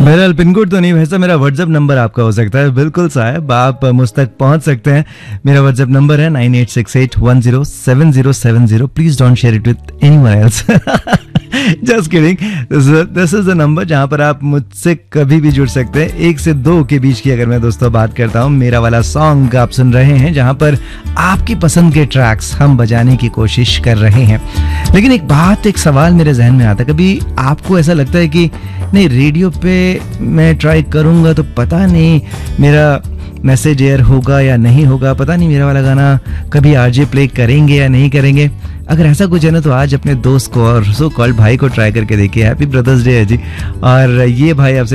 बहरहाल pin code तो नहीं, वैसा मेरा व्हाट्सएप नंबर आपका हो सकता है। बिल्कुल साहब, आप मुझ तक पहुंच सकते हैं। मेरा व्हाट्सएप नंबर है 9868107070। Please don't share it with anyone else. Just kidding. This is the number जहां पर आप मुझसे कभी भी जुड़ सकते हैं। 1 से 2 के बीच की अगर मैं दोस्तों बात करता हूं, मेरा वाला सॉन्ग आप सुन रहे हैं जहां पर आपकी पसंद के ट्रैक्स हम बजाने की कोशिश कर रहे हैं। लेकिन एक सवाल मेरे जहन में आता है, कभी आपको ऐसा लगता है कि नहीं, रेडियो पे मैं ट्राई करूंगा तो पता नहीं मेरा मैसेज एयर होगा या नहीं होगा, पता नहीं मेरा वाला गाना कभी आरजे प्ले करेंगे या नहीं करेंगे। अगर ऐसा कुछ है ना, तो आज अपने दोस्त को और सो कॉल्ड भाई को ट्राई करके देखिए। हैप्पी ब्रदर्स डे है जी। और ये भाई आपसे